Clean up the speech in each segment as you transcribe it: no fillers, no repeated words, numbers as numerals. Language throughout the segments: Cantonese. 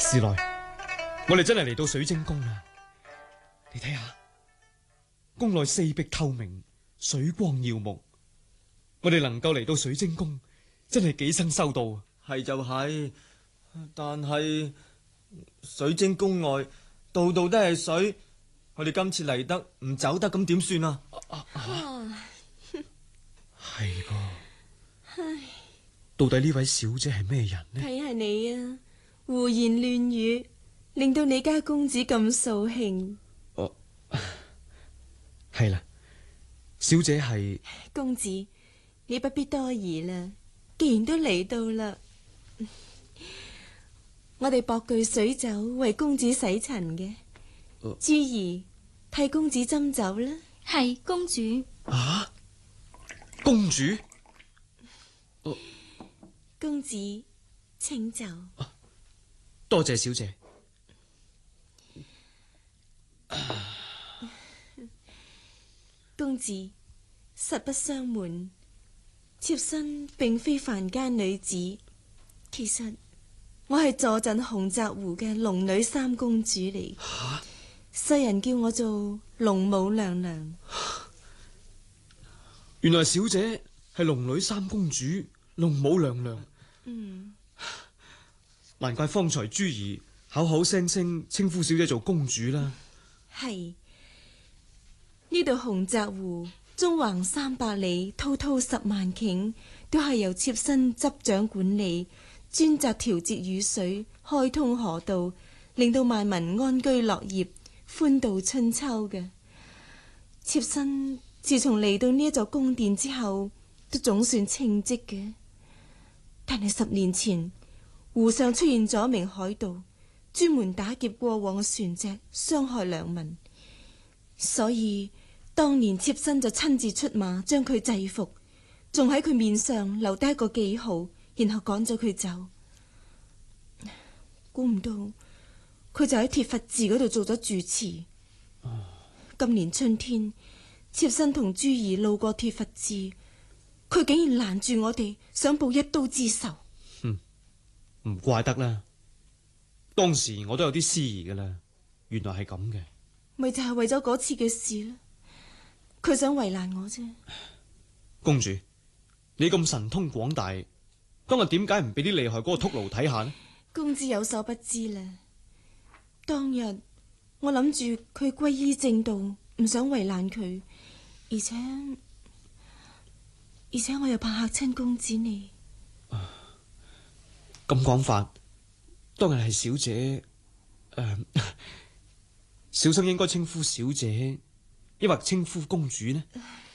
師奶，我哋真係嚟到水晶宮啦！你睇下，宮內四壁透明，水光耀目。我哋能夠嚟到水晶宮，真係幾生修道啊！ 係就係，但係水晶宮外度度都係水，我哋今次嚟得唔走得，咁點算啊？ 係噃，到底呢位小姐係咩人呢？ 睇下你啊，胡言亂語，令到你家公子咁掃興。 係啦，小姐係公子，你不必多疑啦。既然都嚟到啦，我哋薄具水酒為公子洗塵嘅。珠兒替公子斟酒啦。 係公主。 啊，公主。 公子請酒。 多謝小姐。 公子實不相瞞，妾身並非凡間女子，其實我係坐鎮洪澤湖嘅龍女三公主嚟。世人叫我做龍母娘娘。 原來小姐係龍女三公主，龍母娘娘。難怪方才珠兒口口聲聲稱呼小姐做公主啦。 係呢度洪澤湖縱橫300里，滔滔10萬頃，都係由妾身執掌管理，專責調節雨水，開通河道，令到萬民安居樂業，歡度春秋嘅。妾身自從嚟到呢一座宮殿之後，都總算稱職嘅。但係10年前，湖上出現咗一名海盜，專門打劫過往嘅船隻，傷害良民。所以當年妾身就親自出馬將佢制服，仲喺佢面上留低一個記號，然後趕咗佢走。估唔到佢就喺鐵佛寺嗰度做咗住持。今年春天，妾身同珠兒路過鐵佛寺，佢竟然攔住我哋，想報一刀之仇。 唔怪得啦，當時我都有啲思疑噶啦，原來係咁嘅。 咪就係為咗嗰次嘅事啦，佢想為難我啫。 公主，你咁神通廣大，當日點解唔俾啲厲害嗰個禿驢睇下呢？ 公子有所不知啦，當日我諗住佢皈依正道，唔想為難佢，而且我又怕嚇親公子你。 咁講法，當日係小姐，小生應該稱呼小姐，抑或稱呼公主呢？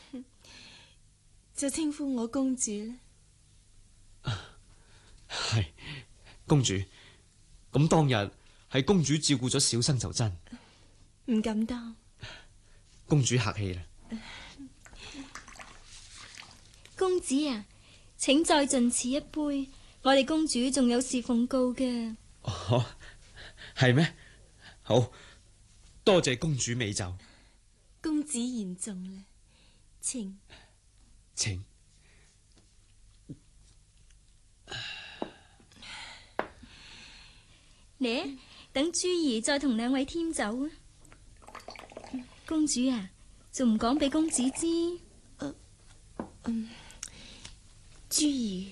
就稱呼我公主啦。 係公主，咁當日係公主照顧咗小生就真。 唔敢當。 公主客氣啦。 公子啊，請再盡此一杯。我哋公主仲有事奉告嘅。 哦，係咩？好，多謝公主美酒。 公子言重啦，請。 嚟，等珠兒再同兩位添酒啊。公主啊，仲唔講俾公子知？ 珠兒，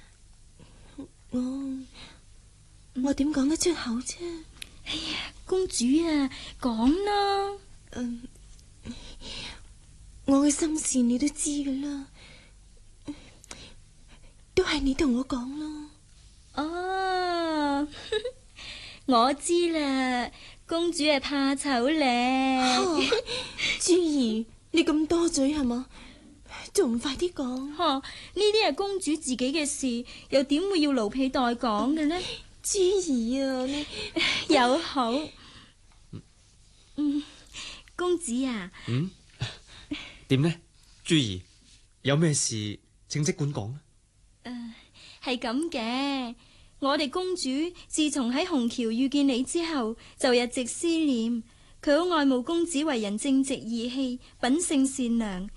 我點講得出口啫？ 哎呀，公主啊，講啦。 我嘅心事你都知噶啦，都係你同我講咯。 哦，我知啦，公主係怕醜咧。 珠兒，你咁多嘴係嘛？仲唔快啲講？ 呢啲係公主自己嘅事，又點會要奴婢代講嘅呢？ 珠兒啊，你有好。公子啊。 點呢？珠兒，有咩事請即管講。 係咁嘅，我哋公主自從喺虹橋遇見你之後，就一直思念佢，好愛慕公子為人正直義氣，品性善良，